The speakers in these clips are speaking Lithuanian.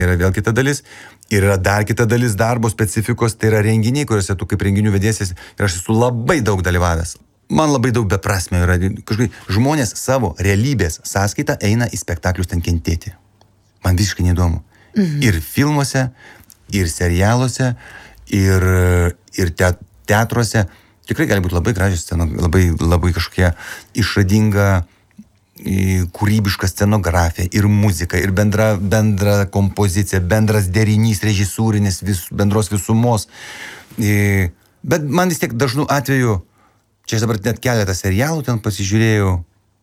yra vėl kita dalis. Ir yra dar kita dalis darbo specifikos, tai yra renginiai, kuriuose tu kaip renginių vedėsis. Ir aš esu labai daug dalyvavęs. Man labai daug beprasmio yra. Kažkaip žmonės savo realybės sąskaitą eina į spektaklius ten kentėti. Man visiškai neįdomu. Ir filmuose, ir serialuose, ir teatruose. Tikrai gali būti labai gražios scenos, labai kažkokia išradinga, kūrybiška scenografija, ir muzika, ir bendra kompozicija, bendras derinys režisūrinis, bendros visumos. Bet man vis tiek dažnu atveju, čia aš dabar net keletą serialų ten pasižiūrėjau,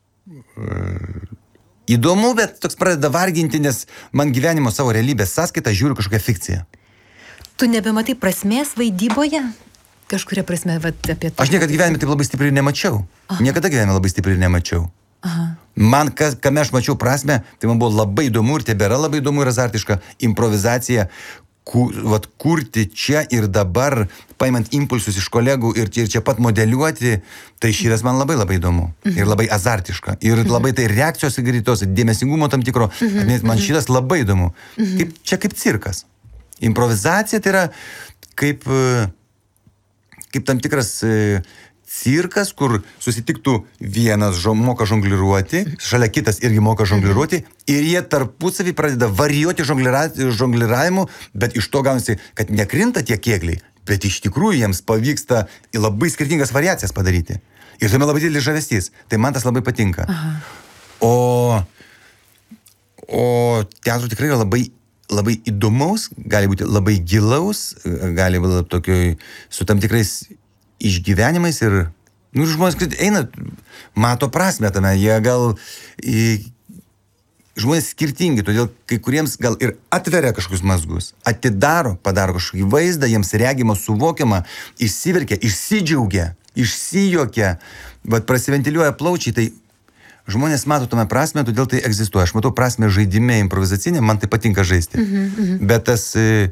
įdomu, bet toks pradeda varginti, nes man gyvenimo savo realybės sąskaitą žiūriu kažkokią fikciją. Tu nebematai prasmės vaidyboje? Kažkuria prasme, apie tai. Aš niekada gyvenime taip labai stipriai nemačiau. Niekada gyvenime labai stipriai nemačiau. Man, kame aš mačiau prasme, tai man buvo labai įdomu ir tebėra labai įdomu ir azartiška improvizacija, kurti čia ir dabar, paimant impulsus iš kolegų ir čia pat modeliuoti, tai šitas man labai įdomu. Ir labai azartiška. Ir labai tai reakcijos greitos, dėmesingumo tam tikro. Man šitas labai įdomu. Kaip cirkas. Improvizacija tai yra kaip tam tikras cirkas, kur susitiktų vienas moka žongliruoti, šalia kitas irgi moka žongliruoti, ir jie tarpusavį pradeda varijuoti žongliravimu, bet iš to gaunasi, kad nekrinta tie kėgliai, bet iš tikrųjų jiems pavyksta labai skirtingas variacijas padaryti. Ir tuome labai didelis žavesys. Tai man tas labai patinka. O teatro tikrai yra labai įdomaus, gali būti labai gilaus, gali būti tokioj su tam tikrais išgyvenimais ir, žmonės, kad eina, mato prasmę tame, jie gal žmonės skirtingi, todėl kai kuriems gal ir atveria kažkokius mazgus, padaro kažkokį vaizdą, jiems regima, suvokiama, išsiverkia, išsidžiaugia, išsijuokia, bet prasiventiliuoja plaučiai, tai žmonės mato tame prasmę, todėl tai egzistuoja. Aš matau prasmę žaidime improvizacinė, man tai patinka žaisti. Bet tas...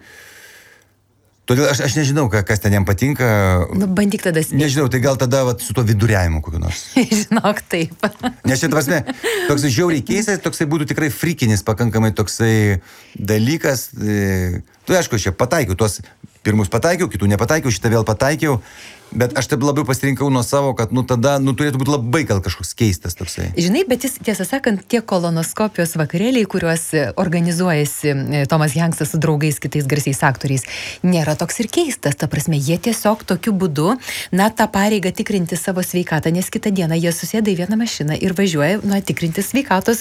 Todėl aš nežinau, kas ten jam patinka. Bandyk tada spėti. Nežinau, tai gal tada su to viduriavimu kokiu nors. Žinok, taip. Nes čia, prasme, toksai žiauriai keistas, toksai būtų tikrai frikinis pakankamai toksai dalykas. Tu aišku, čia pataikiau, tuos pirmus pataikiau, kitų nepataikiau, šitą vėl pataikiau. Bet aš taip labiau pasirinkau nuo savo, kad tada turėtų būti labai gal kažkoks keistas toksai. Žinai, bet jis, tiesą sakant, tie kolonoskopijos vakarėliai, kuriuos organizuojasi Tomas Hanksas su draugais, kitais garsiais aktoriais, nėra toks ir keistas. Ta prasme, jie tiesiog tokiu būdu, tą pareigą tikrinti savo sveikatą, nes kitą dieną jie susėda į vieną mašiną ir važiuoja, tikrinti sveikatos,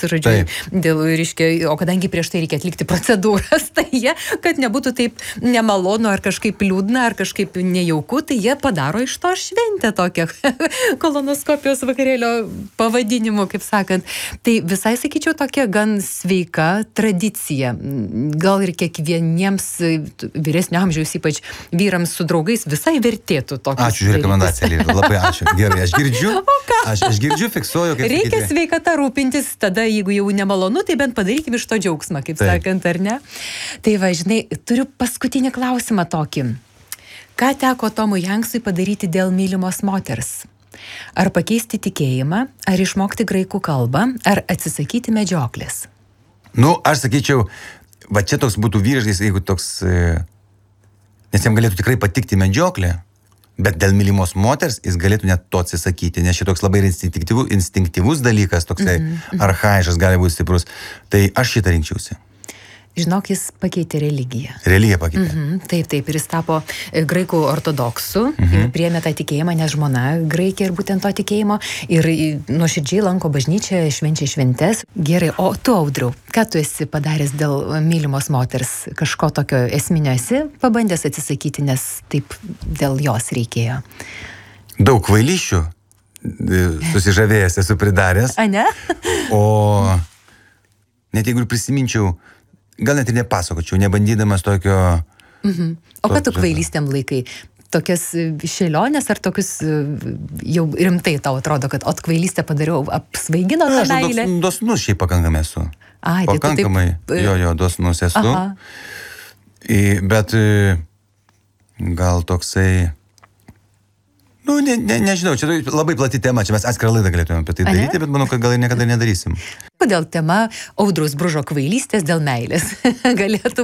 o kadangi prieš tai reikia atlikti procedūras, tai jie, kad nebūtų taip nemalonu ar kažkaip liūdna, ar kažkaip nejauku, tai jie padaro iš to šventę tokią kolonoskopijos vakarėlio pavadinimu, kaip sakant. Tai visai, sakyčiau, tokia gan sveika tradicija. Gal ir kiekvieniems vyresnio amžiaus, ypač vyrams su draugais, visai vertėtų tokius. Ačiū už rekomendaciją, labai ačiū. Gerai, aš girdžiu, aš girdžiu, fiksuoju. Reikia sveikata rūpintis, tada jeigu jau nemalonu, tai bent padarykim iš to džiaugsmą, kaip sakant, ar ne? Tai va, žinai, turiu paskutinį klausimą tokį. Ką teko Tomui Hanksui padaryti dėl mylimos moters? Ar pakeisti tikėjimą, ar išmokti graikų kalbą, ar atsisakyti medžioklės? Aš sakyčiau, va čia toks būtų vyriškas, jeigu toks, nes jam galėtų tikrai patikti medžioklė, bet dėl mylimos moters jis galėtų net to atsisakyti, nes čia toks labai instinktyvus dalykas, toksai archaiškas gali būti stiprus. Tai aš šitą rinkčiausi. Žinok, jis pakeitė religiją. Religiją pakeitė. Taip, ir jis tapo graikų ortodoksų ir priėmė tą tikėjimą, nes žmona graikė ir būtent to tikėjimo ir nuoširdžiai lanko bažnyčią, švenčia šventes. Gerai, o tu, Audriau, ką tu esi padaręs dėl mylimos moters? Kažko tokio esminio esi pabandęs atsisakyti, nes taip dėl jos reikėjo? Daug kvailysčių susižavėjęs esu pridaręs. A, ne? O net jeigu prisiminčiau, gal net ir nepasakočiau, nebandydamas tokio... O ką tu kvailystėm laikai? Tokias šėlionės ar tokius jau rimtai tau atrodo, kad kvailystę padariau, apsvaigino tą meilę? Aš dosnus šiaip pakankamai esu. Ai, pakankamai, dosnus esu. Bet gal toksai... Nu, nežinau, čia labai plati tema, čia mes atskirą laidą galėtume apie tai daryti, bet manau, kad gal ir niekada nedarysim. Kodėl tema Audriaus Bružo kvailystės dėl meilės galėtų